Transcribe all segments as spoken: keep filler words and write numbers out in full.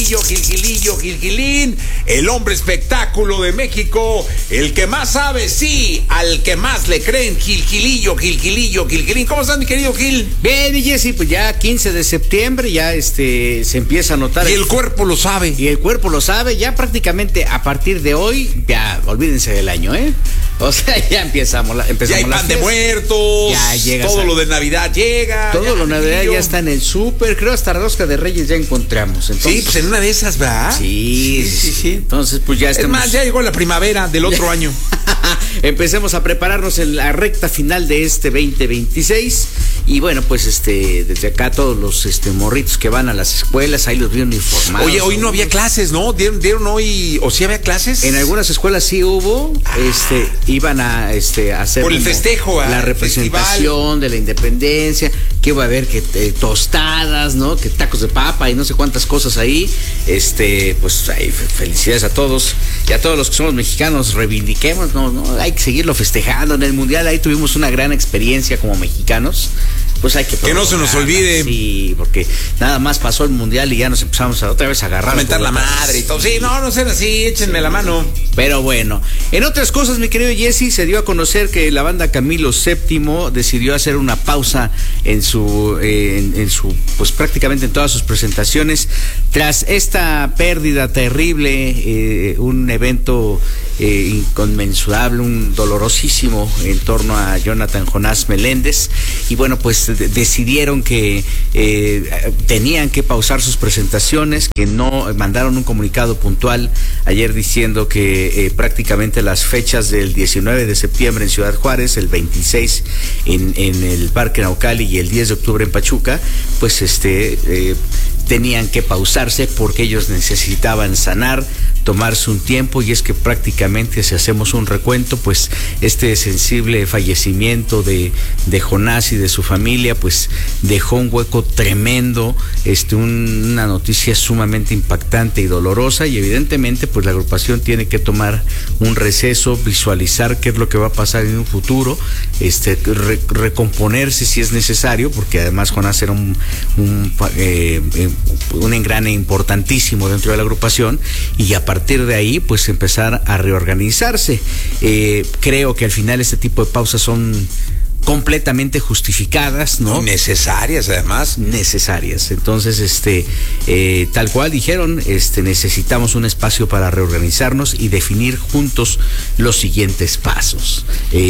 Gilgilillo, Gilgilín, el hombre espectáculo de México, el que más sabe, sí, al que más le creen, Gilgilillo, Gilgilillo, Gilgilín. ¿Cómo estás, mi querido Gil? Bien, y Jessy, pues ya quince de septiembre, ya este se empieza a notar. Y el cuerpo lo sabe. Y el cuerpo lo sabe, ya prácticamente a partir de hoy, ya olvídense del año, ¿eh? O sea, ya empezamos la, empezamos ya hay pan de muertos, ya llega todo a... lo de Navidad llega. Todo lo de Navidad ya está en el súper, creo hasta la rosca de Reyes ya encontramos. Entonces, sí, pues en una de esas, ¿verdad? Sí, sí, sí, sí. Entonces, pues ya estamos. Es más, ya llegó la primavera del otro año. Empecemos a prepararnos en la recta final de este veinte veintiséis. Y bueno, pues este, desde acá todos los este morritos que van a las escuelas, ahí los vi uniformados. Oye, hoy no había clases, ¿no? ¿Dieron, dieron hoy, o sí había clases? En algunas escuelas sí hubo, ah. este, iban a este a hacer por el festejo, la representación festival de la independencia, que iba a haber que eh, tostadas, ¿no? Que tacos de papa y no sé cuántas cosas ahí. Este, pues ahí, felicidades a todos y a todos los que somos mexicanos, reivindiquemos, no, no, hay que seguirlo festejando. En el mundial ahí tuvimos una gran experiencia como mexicanos. Pues hay que que no se nos olvide. Sí, porque nada más pasó el mundial y ya nos empezamos a otra vez a agarrar. A mentar la madre y todo. Sí, no, no sean así, échenme la mano. Pero bueno, en otras cosas, mi querido Jessy, se dio a conocer que la banda Camilo séptimo decidió hacer una pausa en su, eh, en, en su, pues prácticamente en todas sus presentaciones, tras esta pérdida terrible, eh, un evento eh, inconmensurable, un dolorosísimo en torno a Jonathan Jonás Meléndez. Y bueno, pues decidieron que eh, tenían que pausar sus presentaciones, que no mandaron un comunicado puntual ayer diciendo que eh, prácticamente las fechas del diecinueve de septiembre en Ciudad Juárez, el veintiséis en, en el Parque Naucali y el diez de octubre en Pachuca, pues este eh, tenían que pausarse porque ellos necesitaban sanar, tomarse un tiempo. Y es que prácticamente, si hacemos un recuento, pues este sensible fallecimiento de, de Jonás y de su familia pues dejó un hueco tremendo, este un, una noticia sumamente impactante y dolorosa, y evidentemente pues la agrupación tiene que tomar un receso, visualizar qué es lo que va a pasar en un futuro, este re, recomponerse si es necesario, porque además Jonás era un un, eh, un engrane importantísimo dentro de la agrupación, y a partir de ahí pues empezar a reorganizarse. Eh, creo que al final este tipo de pausas son completamente justificadas, ¿no? Necesarias, además. Necesarias. Entonces, este, eh, tal cual dijeron, este, necesitamos un espacio para reorganizarnos y definir juntos los siguientes pasos.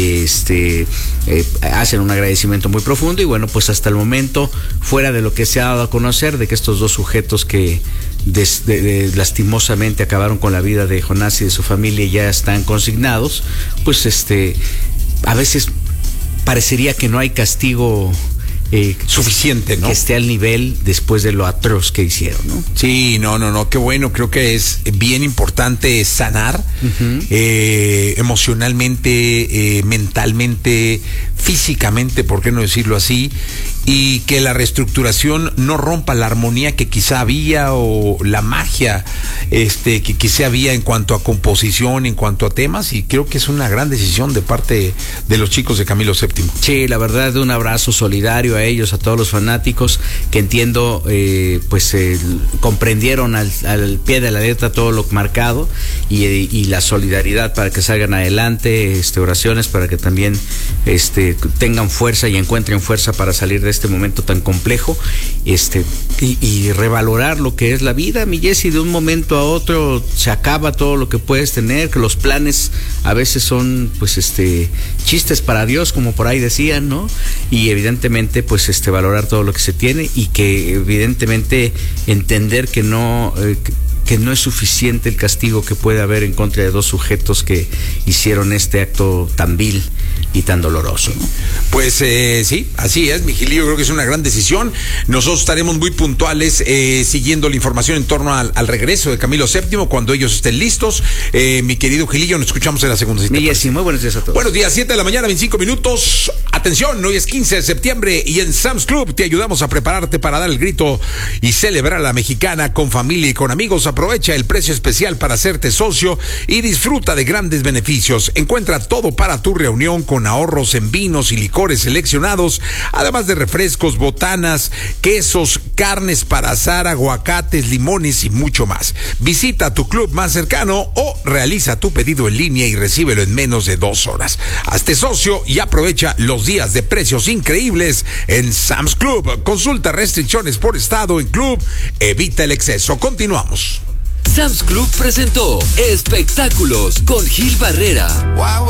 Este, eh, hacen un agradecimiento muy profundo y bueno, pues hasta el momento, fuera de lo que se ha dado a conocer, de que estos dos sujetos que Des, de, de, lastimosamente acabaron con la vida de Jonás y de su familia ya están consignados, pues este, a veces parecería que no hay castigo eh, suficiente, ¿no? Que esté al nivel después de lo atroz que hicieron, ¿no? Sí, no, no, no, qué bueno. Creo que es bien importante sanar uh-huh. eh, emocionalmente, eh, mentalmente, físicamente, ¿por qué no decirlo así? Y que la reestructuración no rompa la armonía que quizá había o la magia este que quizá había en cuanto a composición, en cuanto a temas, y creo que es una gran decisión de parte de los chicos de Camilo séptimo. Sí, la verdad, un abrazo solidario a ellos, a todos los fanáticos que entiendo eh, pues eh, comprendieron al, al pie de la letra todo lo marcado, y, y la solidaridad para que salgan adelante, este, oraciones para que también este, tengan fuerza y encuentren fuerza para salir de este momento tan complejo, este y, y revalorar lo que es la vida, mi Jessy. De un momento a otro se acaba todo lo que puedes tener, que los planes a veces son pues este chistes para Dios, como por ahí decían, ¿no? Y evidentemente pues este valorar todo lo que se tiene, y que evidentemente entender que no eh, que, que no es suficiente el castigo que puede haber en contra de dos sujetos que hicieron este acto tan vil y tan doloroso, ¿no? Pues eh, sí, así es, mi Gilillo, creo que es una gran decisión. Nosotros estaremos muy puntuales eh, siguiendo la información en torno al, al regreso de Camilo séptimo cuando ellos estén listos. Eh, mi querido Gilillo, nos escuchamos en la segunda cita. Sí, muy buenos días a todos. Buenos días, siete de la mañana, veinticinco minutos. Atención, hoy es quince de septiembre y en Sam's Club te ayudamos a prepararte para dar el grito y celebrar a la mexicana con familia y con amigos. Aprovecha el precio especial para hacerte socio y disfruta de grandes beneficios. Encuentra todo para tu reunión con con ahorros en vinos y licores seleccionados, además de refrescos, botanas, quesos, carnes para asar, aguacates, limones y mucho más. Visita tu club más cercano o realiza tu pedido en línea y recíbelo en menos de dos horas. Hazte socio y aprovecha los días de precios increíbles en Sam's Club. Consulta restricciones por estado en club. Evita el exceso. Continuamos. Sam's Club presentó Espectáculos con Gil Barrera. Wow.